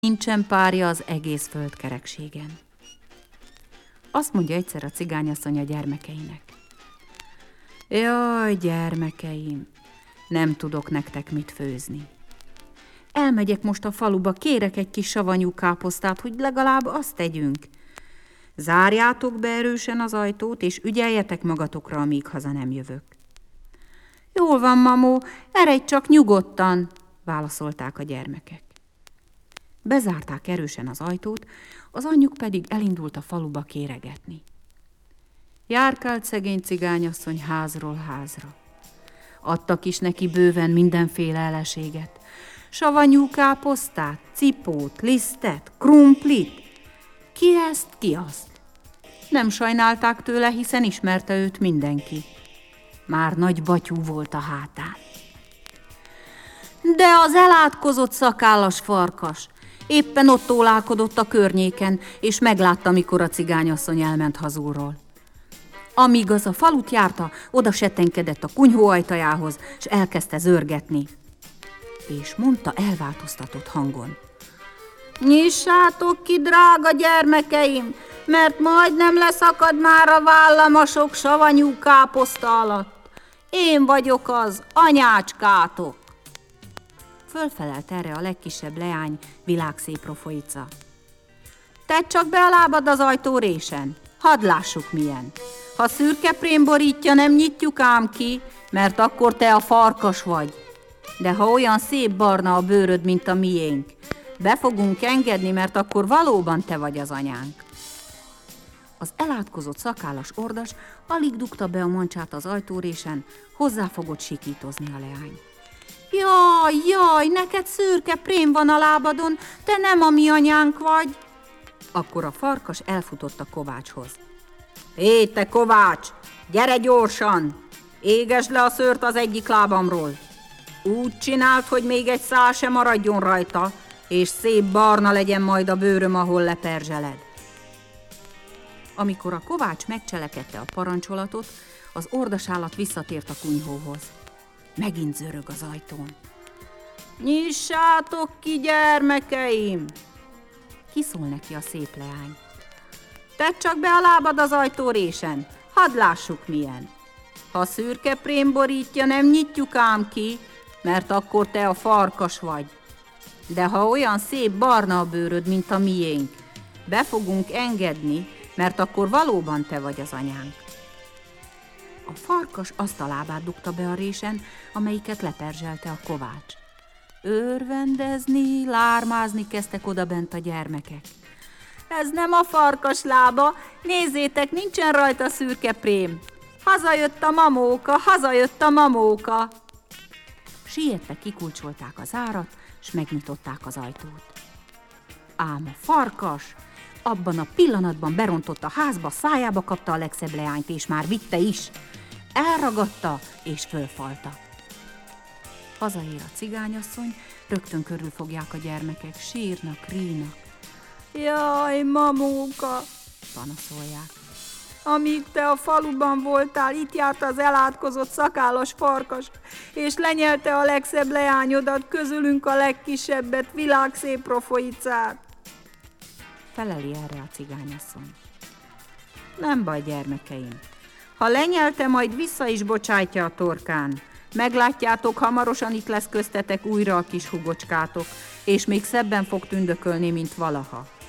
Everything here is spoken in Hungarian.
nincsen párja az egész földkerekségen. Azt mondja egyszer a cigányasszony a gyermekeinek. Jaj, gyermekeim, nem tudok nektek mit főzni. Elmegyek most a faluba, kérek egy kis savanyú káposztát, hogy legalább azt tegyünk. Zárjátok be erősen az ajtót, és ügyeljetek magatokra, amíg haza nem jövök. Jól van, mamó, eredj csak nyugodtan, válaszolták a gyermekek. Bezárták erősen az ajtót, az anyjuk pedig elindult a faluba kéregetni. Járkált szegény cigányasszony házról házra. Adtak is neki bőven mindenféle eleséget. Savanyú káposztát, cipót, lisztet, krumplit. Ki ezt, ki azt. Nem sajnálták tőle, hiszen ismerte őt mindenki. Már nagy batyú volt a hátán. De az elátkozott szakállas farkas éppen ott tólálkodott a környéken, és meglátta, mikor a cigányasszony elment hazulról. Amíg az a falut járta, oda settenkedett a kunyhó ajtajához, és elkezdte zörgetni. És mondta elváltoztatott hangon. Nyissátok ki, drága gyermekeim, mert majdnem leszakad már a vállam a sok savanyú káposzta alatt. Én vagyok az, anyácskátok. Fölfelelt erre a legkisebb leány, világszép rofoica. Tedd csak be a lábad az ajtórésen, hadd lássuk milyen. Ha szürke prém borítja, nem nyitjuk ám ki, mert akkor te a farkas vagy. De ha olyan szép barna a bőröd, mint a miénk, be fogunk engedni, mert akkor valóban te vagy az anyánk. Az elátkozott szakállas ordas alig dugta be a mancsát az ajtórésen, hozzá fogott sikítozni a leány. Jaj, jaj, neked szürke prém van a lábadon, te nem a mi anyánk vagy. Akkor a farkas elfutott a kovácshoz. Hé, te kovács, gyere gyorsan, égesd le a szőrt az egyik lábamról. Úgy csináld, hogy még egy szál sem maradjon rajta, és szép barna legyen majd a bőröm, ahol leperzseled. Amikor a kovács megcselekedte a parancsolatot, az ordasállat visszatért a kunyhóhoz. Megint zörög az ajtón. Nyissátok ki, gyermekeim! Kiszól neki a szép leány. Tedd csak be a lábad az ajtórésen, hadd lássuk milyen. Ha szürke prém borítja, nem nyitjuk ám ki, mert akkor te a farkas vagy. De ha olyan szép barna a bőröd, mint a miénk, be fogunk engedni, mert akkor valóban te vagy az anyánk. A farkas azt a lábát dugta be a résen, amelyiket leperzselte a kovács. Örvendezni, lármázni kezdtek odabent a gyermekek. Ez nem a farkas lába, nézzétek, nincsen rajta szürke prém. Hazajött a mamóka, hazajött a mamóka. Sietve kikulcsolták az zárat, s megnyitották az ajtót. Ám a farkas abban a pillanatban berontott a házba, szájába kapta a legszebb leányt, és már vitte is. Elragadta, és fölfalta. Hazaér a cigányasszony, rögtön körülfogják a gyermekek, sírnak, rínak. Jaj, mamóka, panaszolják. Amíg te a faluban voltál, itt járt az elátkozott szakállas farkas, és lenyelte a legszebb leányodat, közülünk a legkisebbet, világszép rofoicát. Feleli erre a cigányasszony. Nem baj, gyermekeim. Ha lenyelte, majd vissza is bocsájtja a torkán. Meglátjátok, hamarosan itt lesz köztetek újra a kis hugocskátok, és még szebben fog tündökölni, mint valaha.